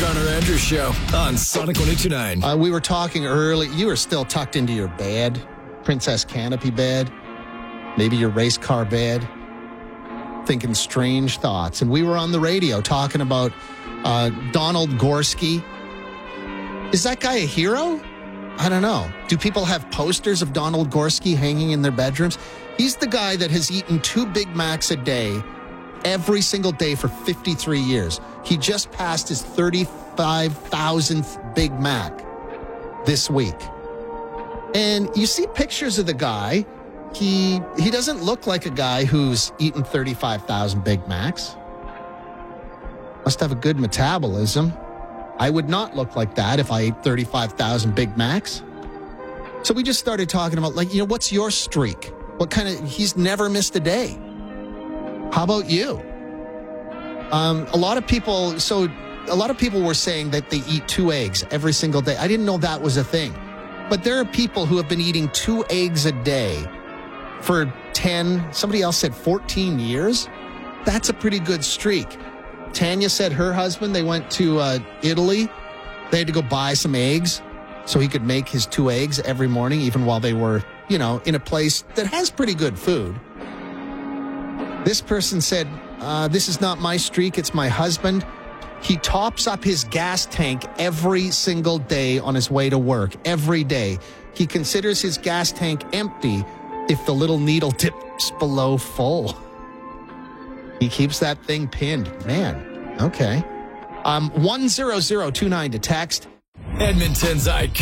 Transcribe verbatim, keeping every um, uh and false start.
Garner Andrews Show on Sonic one oh two point nine. Uh, we were talking early. You were still tucked into your bed, Princess Canopy bed, maybe your race car bed, thinking strange thoughts. And we were on the radio talking about uh, Donald Gorski. Is that guy a hero? I don't know. Do people have posters of Donald Gorski hanging in their bedrooms? He's the guy that has eaten two Big Macs a day every single day for fifty-three years. He just passed his thirty-five thousandth Big Mac this week. And you see pictures of the guy. He he doesn't look like a guy who's eaten thirty-five thousand Big Macs. Must have a good metabolism. I would not look like that if I ate thirty-five thousand Big Macs. So we just started talking about, like, you know, what's your streak? What kind of, he's never missed a day. How about you? Um, a lot of people, so a lot of people were saying that they eat two eggs every single day. I didn't know that was a thing. But there are people who have been eating two eggs a day for ten, somebody else said fourteen years. That's a pretty good streak. Tanya said her husband, they went to uh, Italy. They had to go buy some eggs so he could make his two eggs every morning, even while they were, you know, in a place that has pretty good food. This person said, uh, this is not my streak, it's my husband. He tops up his gas tank every single day on his way to work, every day. He considers his gas tank empty if the little needle dips below full. He keeps that thing pinned. Man, okay. Um, one zero zero two nine to text. Edmonton's iconic